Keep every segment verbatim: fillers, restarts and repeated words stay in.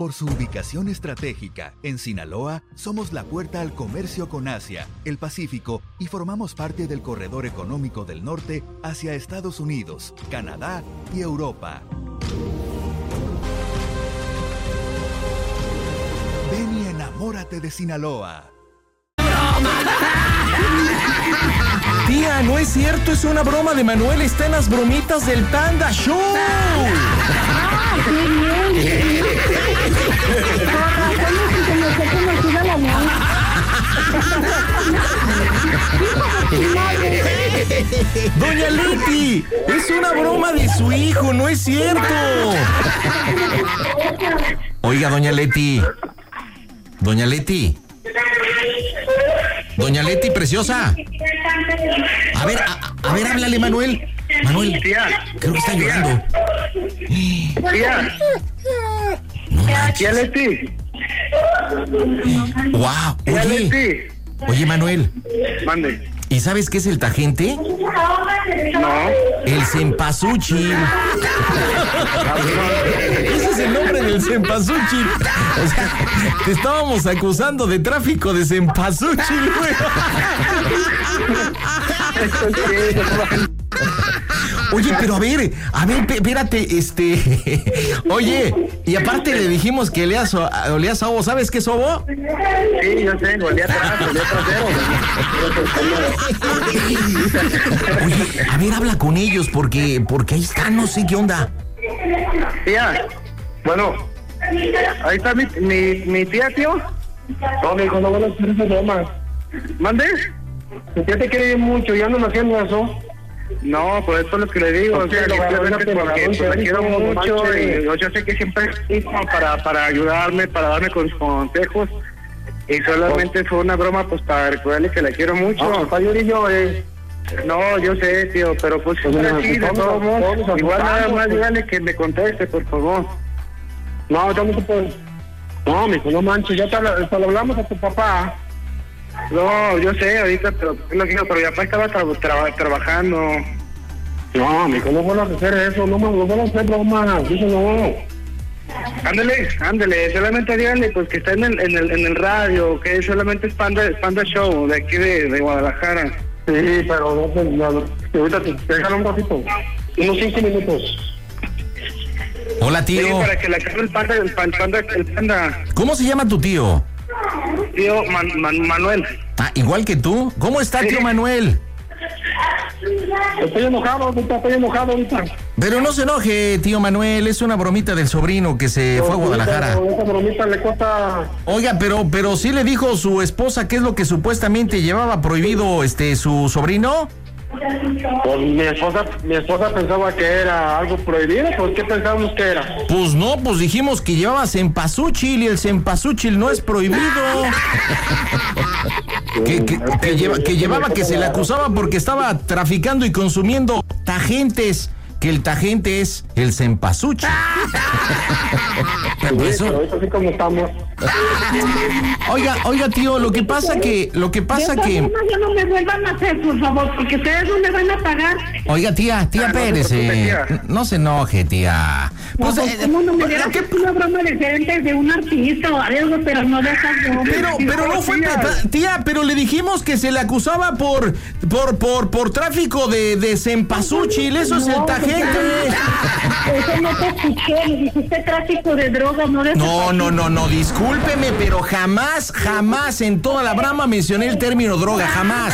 Por su ubicación estratégica, en Sinaloa, somos la puerta al comercio con Asia, el Pacífico y formamos parte del corredor económico del norte hacia Estados Unidos, Canadá y Europa. Ven y enamórate de Sinaloa. Tía, no es cierto, es una broma de Manuel, está en las bromitas del Panda Show. Doña Leti, es una broma de su hijo, no es cierto. Oiga, doña Leti. Doña Leti. Doña Leti, preciosa. A ver, a, a ver, háblale, Manuel. Manuel, tía, creo que está llorando. Tía. No manches. Tía Leti. Wow, Tía oye, Leti. oye, Manuel. Mande. ¿Y sabes qué es el tajente? No. El cempasúchil. Ese es el nombre del cempasúchil. O sea, te estábamos acusando de tráfico de cempasúchil, güey. Oye, pero a ver, a ver, espérate, este... Oye, y aparte le dijimos que olía, so, olía sobo, ¿sabes qué es sobo? Sí, yo sé, olía atrás, olía trasero. Oye, a ver, habla con ellos, porque, porque ahí está, no sé qué onda. Tía, bueno, ahí está mi, mi, mi tía, tío. No, mi hijo, no van a hacer esa broma. ¿Mande? Mi tía te quiere mucho, ya no me haciendo eso. No, pues esto es lo que le digo, o sea, simplemente porque pues, la quiero mucho y yo, yo sé que siempre es para, para ayudarme, para darme con consejos y solamente fue una broma pues para recordarle que la quiero mucho. No, para yo y yo, eh. No, yo sé, tío, pero pues es así, de todos modos, igual nada más dígale que me conteste, por favor. No, yo no te puedo. No, mijo, no manches, ya te lo, te lo hablamos a tu papá. No, yo sé, ahorita, pero lo que digo, pero mi papá estaba tra- tra- trabajando. No, mijo, no vuelvas a hacer eso, no, no vuelvas a hacer bromas, eso no. Ándale, ándale, solamente díganle pues que está en el, en el, en el radio, que solamente es Panda, Panda Show, de aquí de, de Guadalajara. Sí, pero no, pues, no, ahorita te déjalo un ratito, unos cinco minutos. Hola, tío. Sí, para que la acabe el panda, el panda, el panda, el panda. ¿Cómo se llama tu tío? Tío Man, Man, Manuel. Ah, igual que tú. ¿Cómo está, Sí. tío Manuel? Estoy enojado, ahorita estoy enojado ahorita. Pero no se enoje, tío Manuel, es una bromita del sobrino que se fue a Guadalajara. Esa bromita le cuesta. Oiga, pero, pero sí le dijo su esposa qué es lo que supuestamente llevaba prohibido este su sobrino. Pues mi esposa, mi esposa pensaba que era algo prohibido, ¿por qué pensábamos que era? Pues no, pues dijimos que llevaba cempasúchil y el cempasúchil no es prohibido. que, que, que, lleva, que llevaba que se le acusaba porque estaba traficando y consumiendo tajentes, que el tajente es el cempasúchil. Pero eso... Pero eso sí como estamos. Oiga, oiga, tío, lo que pasa que, lo que pasa de que... esa forma ya no me vuelvan a hacer, por favor, porque ustedes no me van a pagar. Oiga, tía, tía, Ah, no se espérese. preocupe, tía. No se enoje, tía. Pues, Pues, eh, ¿cómo no me lo dieron que- que una broma diferente de un artista o algo, pero no de esas bromas? Pero, pero no fue, tía. tía, pero le dijimos que se le acusaba por, por, por, por tráfico de, de cempasúchil, eso es el No, tajente. Eso no te escuché, me dijiste tráfico de drogas, no de... No, no, no, no, discúlpeme, pero jamás, jamás en toda la brama mencioné el término droga, jamás.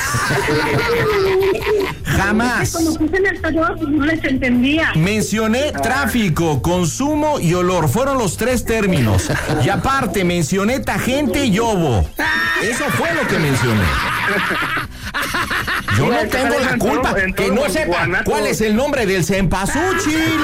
Jamás. Como puse en el taller, pues no les entendía. Mencioné tráfico, consumo y olor. Fueron los tres términos. Y aparte, mencioné tajente y yobo. Eso fue lo que mencioné. Yo no tengo la culpa que no sepa cuál es el nombre del cempasúchil.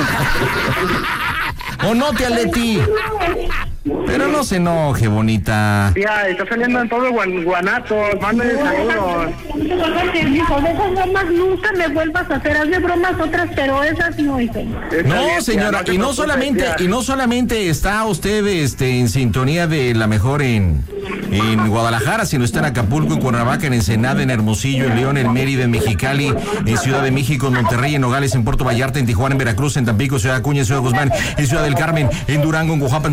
¿O no, tía Leti? Pero no se enoje, bonita. Tía, está saliendo en todo Guan, Guanato, mándale saludos. Hijo, de esas bromas nunca me vuelvas a hacer. Hazme bromas otras, pero esas no, hijo. Está No, bien, tía, señora, te y no preocupes, solamente, tía. y no solamente está usted este en sintonía de la mejor en, en Guadalajara, sino está en Acapulco, en Cuernavaca, en Ensenada, en Hermosillo, en León, en Mérida, en Mexicali, en Ciudad de México, en Monterrey, en Nogales, en Puerto Vallarta, en Tijuana, en Veracruz, en Tampico, Ciudad Acuña, en Ciudad Guzmán, en Ciudad del Carmen, en Durango, en Oaxaca,